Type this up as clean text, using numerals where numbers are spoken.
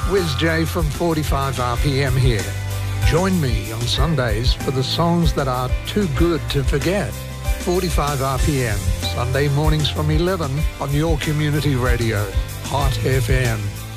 Wiz J from 45 RPM here. Join me on Sundays for the songs that are too good to forget. 45 RPM, Sunday mornings from 11 on your community radio, Hot FM.